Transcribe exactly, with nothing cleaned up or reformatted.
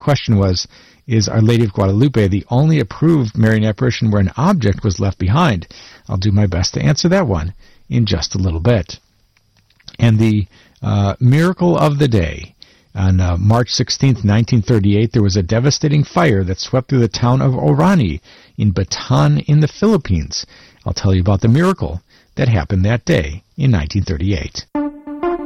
question was, is Our Lady of Guadalupe the only approved Marian apparition where an object was left behind? I'll do my best to answer that one in just a little bit. And the uh, miracle of the day. On uh, March sixteenth, nineteen thirty-eight, there was a devastating fire that swept through the town of Orani in Bataan in the Philippines. I'll tell you about the miracle that happened that day in nineteen thirty-eight.